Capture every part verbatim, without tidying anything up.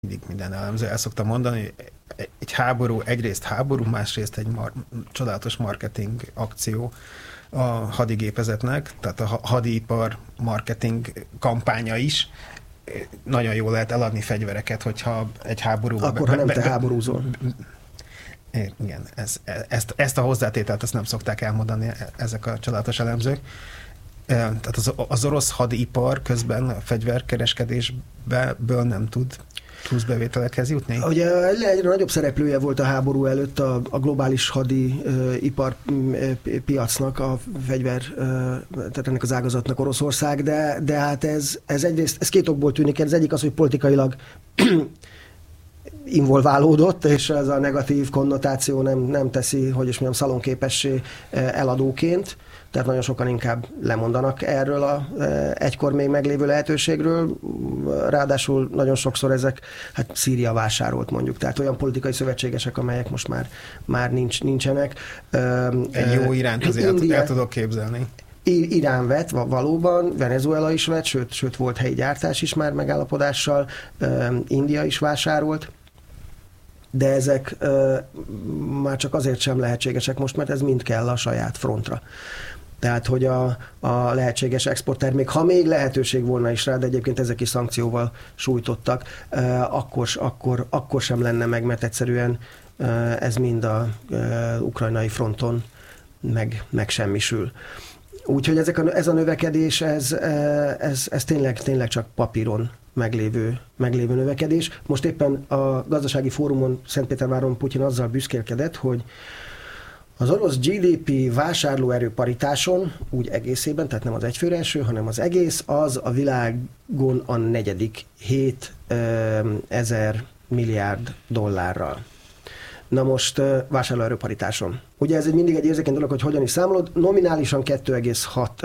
mindig minden elemző el szokta mondani, egy háború, egyrészt háború, másrészt egy mar- csodálatos marketing akció a hadigépezetnek, tehát a hadipar marketing kampánya is. Nagyon jól lehet eladni fegyvereket, hogyha egy háborúban... Akkor, be, ha nem be, te be, háborúzol. Igen, ez, ezt, ezt a hozzátételt ezt nem szokták elmondani ezek a csodálatos elemzők. Tehát az, az orosz hadipar közben a fegyverkereskedésből nem tud plusz bevételekhez jutni? Ugye egyre nagyobb szereplője volt a háború előtt a, a globális hadi uh, ipar uh, piacnak, a fegyver, uh, tehát ennek az ágazatnak Oroszország, de, de hát ez, ez egyrészt, ez két okból tűnik, ez egyik az, hogy politikailag involválódott, és ez a negatív konnotáció nem, nem teszi, hogy is mondjam, szalonképessé eladóként, tehát nagyon sokan inkább lemondanak erről a egykor még meglévő lehetőségről, ráadásul nagyon sokszor ezek hát Szíria vásárolt mondjuk, tehát olyan politikai szövetségesek, amelyek most már, már nincs, nincsenek. Egy jó iránt azért India, el tudok képzelni. Irán vett, valóban, Venezuela is vett, sőt, sőt volt helyi gyártás is már megállapodással, India is vásárolt, de ezek uh, már csak azért sem lehetségesek most, mert ez mind kell a saját frontra. Tehát, hogy a, a lehetséges exporttermék, ha még lehetőség volna is rá, de egyébként ezek is szankcióval sújtottak, uh, akkor, akkor, akkor sem lenne meg, mert egyszerűen uh, ez mind a uh, ukrajnai fronton meg, megsemmisül. Úgyhogy ezek a, ez a növekedés, ez, ez, ez tényleg, tényleg csak papíron meglévő, meglévő növekedés. Most éppen a gazdasági fórumon Szentpéterváron Putyin azzal büszkélkedett, hogy az orosz gé dé pé vásárlóerő paritáson, úgy egészében, tehát nem az egyfőre eső, hanem az egész, az a világon a negyedik, hétezer milliárd dollárral. Na most vásárlóerő paritáson. Ugye ez egy mindig egy érzékeny dolog, hogy hogyan is számolod. Nominálisan kettő egész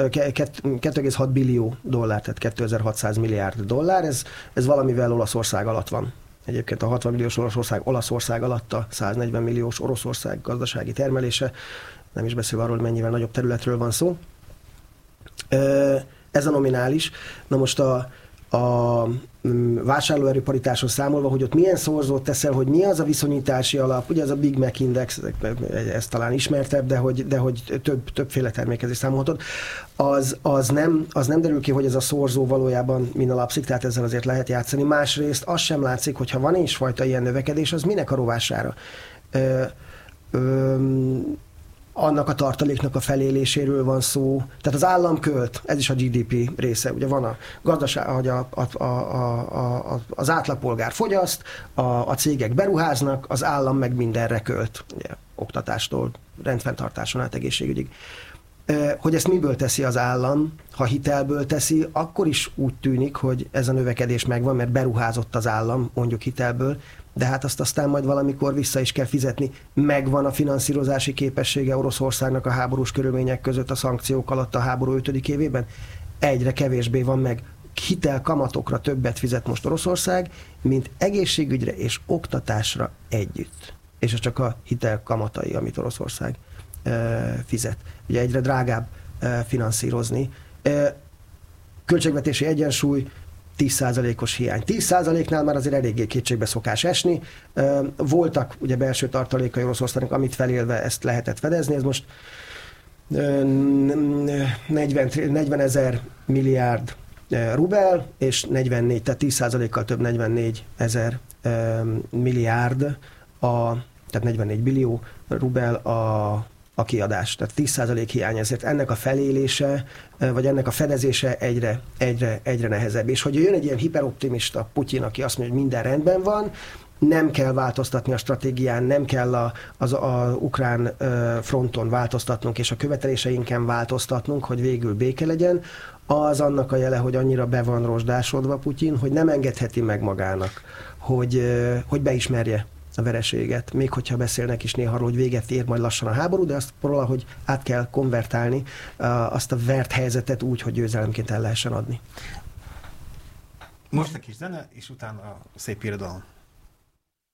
hat billió dollár, tehát kétezer-hatszáz milliárd dollár. Ez, ez valamivel Olaszország alatt van. Egyébként a hatvan milliós Oroszország Olaszország alatt a száznegyven milliós Oroszország gazdasági termelése. Nem is beszélve arról, mennyivel nagyobb területről van szó. Ez a nominális. Na most a a vásárlóerő paritáson számolva, hogy ott milyen szorzót teszel, hogy mi az a viszonyítási alap, ugye ez a Big Mac Index, ez talán ismertebb, de hogy, de hogy több, többféle termékhez is számolhatod, az, az, nem, az nem derül ki, hogy ez a szorzó valójában min alapszik, tehát ezzel azért lehet játszani. Másrészt az sem látszik, hogy ha van is fajta ilyen növekedés, az minek a rovására? Ö, ö, annak a tartaléknak a feléléséről van szó. Tehát az állam költ, ez is a gé dé pé része. Ugye van a gazdaság, hogy a, a, a, a, a, az átlagpolgár fogyaszt, a, a cégek beruháznak, az állam meg mindenre költ. Ugye, oktatástól, rendfenntartáson át egészségügyig. Hogy ezt miből teszi az állam, ha hitelből teszi, akkor is úgy tűnik, hogy ez a növekedés megvan, mert beruházott az állam, mondjuk hitelből, de hát azt aztán majd valamikor vissza is kell fizetni. Megvan a finanszírozási képessége Oroszországnak a háborús körülmények között a szankciók alatt a háború ötödik évében? Egyre kevésbé van meg. Hitel kamatokra többet fizet most Oroszország, mint egészségügyre és oktatásra együtt. És ez csak a hitel kamatai, amit Oroszország e, fizet. Ugye egyre drágább e, finanszírozni. E, költségvetési egyensúly, tíz százalékos hiány. tíz százaléknál már azért eléggé kétségbe szokás esni. Voltak ugye belső tartalékai Oroszországnak, amit felélve ezt lehetett fedezni. Ez most negyven ezer milliárd rubel, és negyvennégy, tehát tíz százalékkal több negyvennégy ezer milliárd, a, tehát negyvennégy billió rubel a a kiadás, tehát tíz százalék hiány, ezért ennek a felélése, vagy ennek a fedezése egyre, egyre, egyre nehezebb. És hogy jön egy ilyen hiperoptimista Putyin, aki azt mondja, hogy minden rendben van, nem kell változtatni a stratégián, nem kell a, az a ukrán fronton változtatnunk, és a követeléseinken változtatnunk, hogy végül béke legyen, az annak a jele, hogy annyira be van rozsdásodva Putyin, hogy nem engedheti meg magának, hogy, hogy beismerje a vereséget, még hogyha beszélnek is néha arról, hogy véget ér majd lassan a háború, de azt valahogy át kell konvertálni uh, azt a vert helyzetet úgy, hogy győzelemként el lehessen adni. Most a kis zene, és utána a szép irodalom.